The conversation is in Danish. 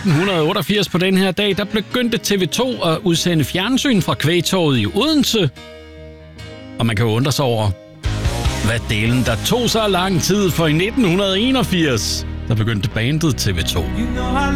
1988 på den her dag, der begyndte TV2 at udsende fjernsyn fra Kvægtorvet i Odense. Og man kan jo undre sig over, hvad delen der tog så lang tid, for i 1981, der begyndte bandet TV2.